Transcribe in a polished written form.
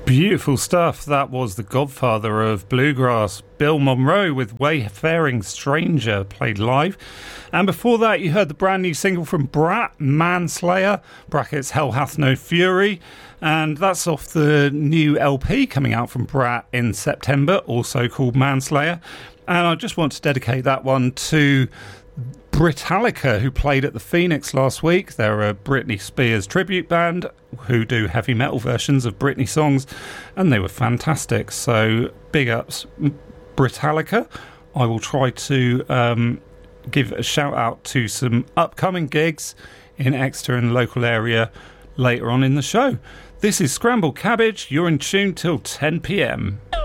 Beautiful stuff. That was the godfather of bluegrass, Bill Monroe, with Wayfaring Stranger, played live. And before that, you heard the brand new single from Brat, Manslayer, brackets Hell Hath No Fury. And that's off the new LP coming out from Brat in September, also called Manslayer. And I just want to dedicate that one to Britannica, who played at the Phoenix last week. They're a Britney Spears tribute band who do heavy metal versions of Britney songs, and they were fantastic. So big ups, Britannica. I will try to give a shout out to some upcoming gigs in Exeter and the local area later on in the show. This is Scrambled Cabbage. You're in tune till 10 p.m.